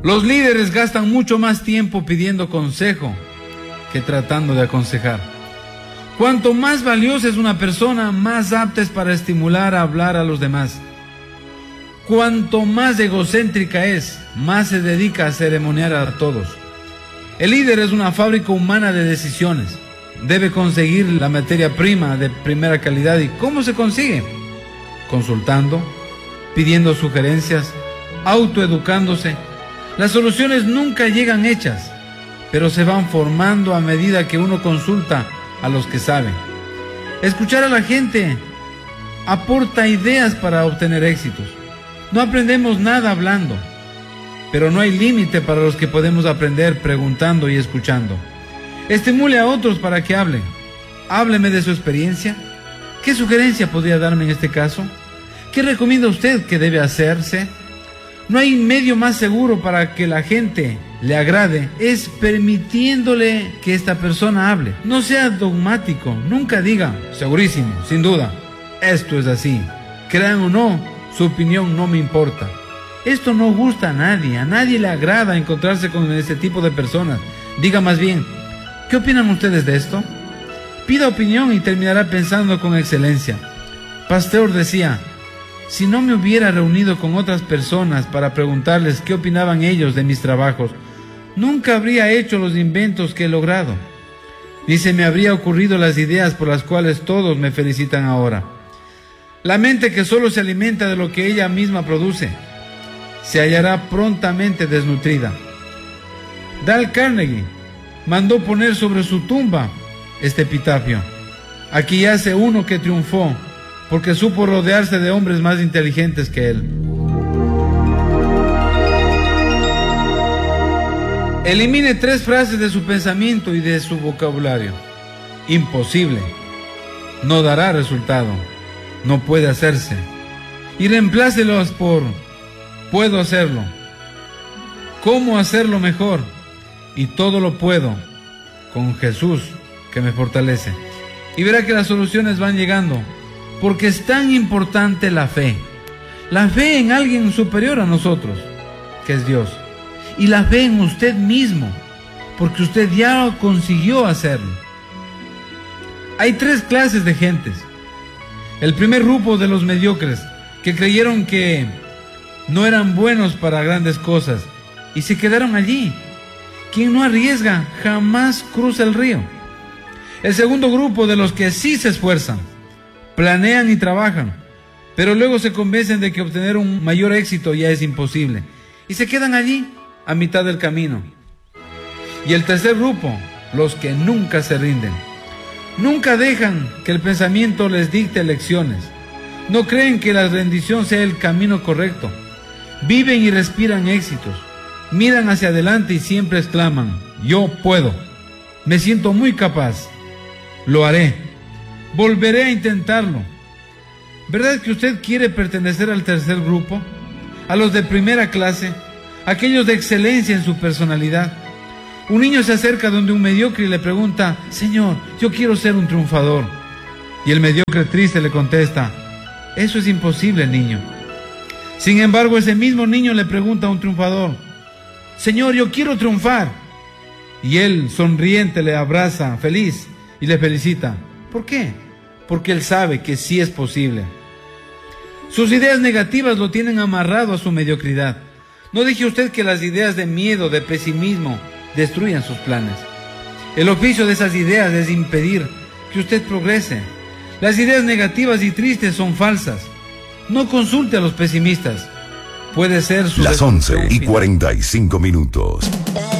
Los líderes gastan mucho más tiempo pidiendo consejo que tratando de aconsejar. Cuanto más valiosa es una persona, más apta es para estimular a hablar a los demás. Cuanto más egocéntrica es, más se dedica a ceremoniar a todos. El líder es una fábrica humana de decisiones. Debe conseguir la materia prima de primera calidad. ¿Y cómo se consigue? Consultando, pidiendo sugerencias, autoeducándose. Las soluciones nunca llegan hechas, pero se van formando a medida que uno consulta a los que saben. Escuchar a la gente aporta ideas para obtener éxitos. No aprendemos nada hablando, pero no hay límite para los que podemos aprender preguntando y escuchando. Estimule a otros para que hablen. Hábleme de su experiencia. ¿Qué sugerencia podría darme en este caso? ¿Qué recomienda usted que debe hacerse? No hay medio más seguro para que la gente le agrade, es permitiéndole que esta persona hable. No sea dogmático, nunca diga, segurísimo, sin duda, esto es así. Crean o no, su opinión no me importa. Esto no gusta a nadie le agrada encontrarse con este tipo de personas. Diga más bien, ¿qué opinan ustedes de esto? Pida opinión y terminará pensando con excelencia. Pasteur decía, si no me hubiera reunido con otras personas para preguntarles qué opinaban ellos de mis trabajos, nunca habría hecho los inventos que he logrado, ni se me habría ocurrido las ideas por las cuales todos me felicitan ahora. La mente que solo se alimenta de lo que ella misma produce, se hallará prontamente desnutrida. Dale Carnegie mandó poner sobre su tumba este epitafio: aquí yace uno que triunfó, porque supo rodearse de hombres más inteligentes que él. Elimine 3 frases de su pensamiento y de su vocabulario. Imposible, no dará resultado, no puede hacerse. Y reemplácelos por puedo hacerlo, cómo hacerlo mejor, y todo lo puedo con Jesús que me fortalece. Y verá que las soluciones van llegando, porque es tan importante la fe en alguien superior a nosotros, que es Dios, y la fe en usted mismo, porque usted ya consiguió hacerlo. Hay 3 clases de gentes. El primer grupo de los mediocres, que creyeron que no eran buenos para grandes cosas y se quedaron allí. Quien no arriesga jamás cruza el río. El segundo grupo de los que sí se esfuerzan, planean y trabajan, pero luego se convencen de que obtener un mayor éxito ya es imposible y se quedan allí a mitad del camino. Y el tercer grupo, los que nunca se rinden. Nunca dejan que el pensamiento les dicte lecciones. No creen que la rendición sea el camino correcto. Viven y respiran éxitos. Miran hacia adelante y siempre exclaman, yo puedo. Me siento muy capaz. Lo haré. Volveré a intentarlo. ¿Verdad que usted quiere pertenecer al tercer grupo? A los de primera clase, aquellos de excelencia en su personalidad. Un niño se acerca donde un mediocre y le pregunta, Señor, yo quiero ser un triunfador. Y el mediocre triste le contesta, eso es imposible, niño. Sin embargo, ese mismo niño le pregunta a un triunfador, Señor, yo quiero triunfar. Y él, sonriente, le abraza, feliz, y le felicita. ¿Por qué? Porque él sabe que sí es posible. Sus ideas negativas lo tienen amarrado a su mediocridad. No deje usted que las ideas de miedo, de pesimismo, destruyan sus planes. El oficio de esas ideas es impedir que usted progrese. Las ideas negativas y tristes son falsas. No consulte a los pesimistas. Puede ser su las 11:45 minutos.